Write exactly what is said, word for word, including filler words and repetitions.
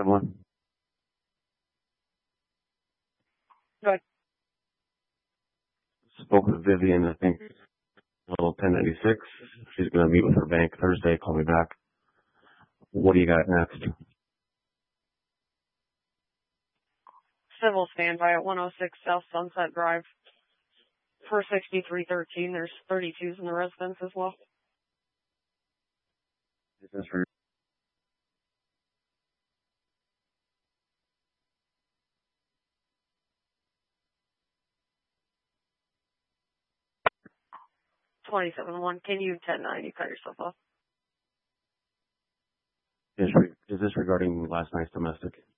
Someone Go ahead. spoke with Vivian, I think, level ten ninety-six. She's going to meet with her bank Thursday. Call me back. What do you got next? Civil standby at one oh six South Sunset Drive. For sixty-three thirteen, there's thirty-twos in the residence as well. Is this for twenty-seven one, can you ten nine, you cut yourself off. is, re- is this regarding last night's domestic?